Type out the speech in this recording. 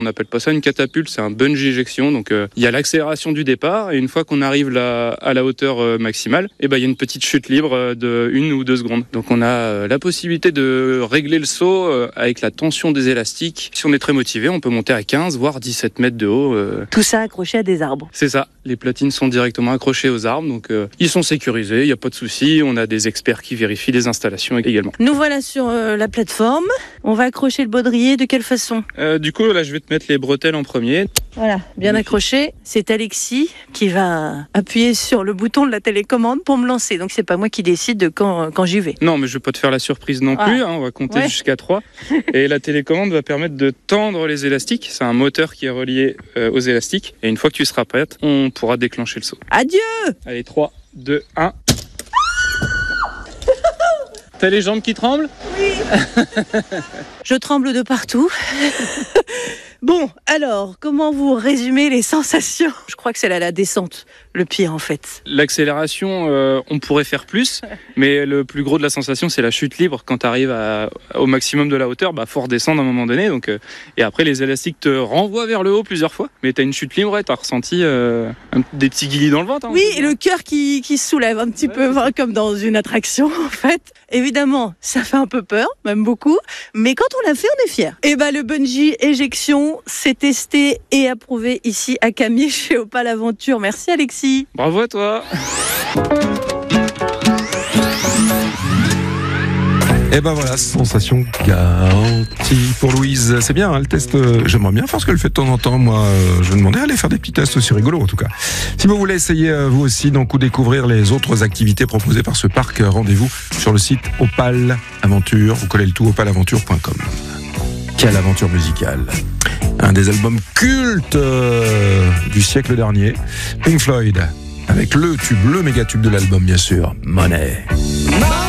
On n'appelle pas ça une catapulte, c'est un bungee éjection. Donc il y a l'accélération du départ et une fois qu'on arrive à la hauteur maximale, il y a une petite chute libre de 1 ou 2 secondes. Donc on a la possibilité de régler le saut avec la tension des élastiques. Si on est très motivé, on peut monter à 15 voire 17 mètres de haut. Tout ça accroché à des arbres. C'est ça, les platines sont directement accrochées aux arbres, donc ils sont sécurisés, il n'y a pas de souci. On a des experts qui vérifient les installations également. Nous voilà sur la plateforme. On va accrocher le baudrier de quelle façon ? Du coup, là, je vais te mettre les bretelles en premier. Voilà, bien accroché. C'est Alexis qui va appuyer sur le bouton de la télécommande pour me lancer. Donc c'est pas moi qui décide de quand j'y vais. Non, mais je vais pas te faire la surprise non plus. On va compter jusqu'à 3. Et la télécommande va permettre de tendre les élastiques. C'est un moteur qui est relié aux élastiques. Et une fois que tu seras prête, on pourra déclencher le saut. Adieu ! Allez, 3, 2, 1. T'as les jambes qui tremblent ? Oui. Je tremble de partout. Bon, alors, comment vous résumez les sensations ? Je crois que c'est la descente, le pire en fait. L'accélération, on pourrait faire plus, mais le plus gros de la sensation, c'est la chute libre. Quand tu arrives au maximum de la hauteur, faut redescendre à un moment donné. Donc, et après, les élastiques te renvoient vers le haut plusieurs fois. Mais tu as une chute libre, tu as ressenti des petits guillis dans le ventre. Oui, et le cœur qui se soulève un petit peu, comme dans une attraction en fait. Évidemment, ça fait un peu peur, même beaucoup. Mais quand on l'a fait, on est fiers. Et le bungee éjection, c'est testé et approuvé ici à Camier chez Opale Aventure. Merci Alexis. Bravo à toi. Et voilà, sensation garantie pour Louise. C'est bien, le test. J'aimerais bien faire ce qu'elle fait de temps en temps. Moi, je vais demander à aller faire des petits tests aussi rigolos, en tout cas. Si vous voulez essayer, vous aussi, donc, ou découvrir les autres activités proposées par ce parc, rendez-vous sur le site Opale Aventure. Vous collez le tout, opaleaventure.com. Quelle aventure musicale. Un des albums cultes du siècle dernier. Pink Floyd, avec le méga tube de l'album, bien sûr, Money.